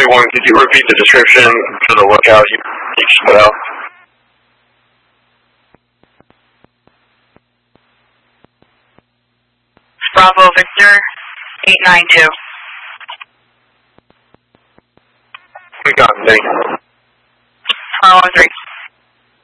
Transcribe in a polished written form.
331, could you repeat the description for the lookout you just put out? Bravo Victor, 892. We got it, thank you. 413.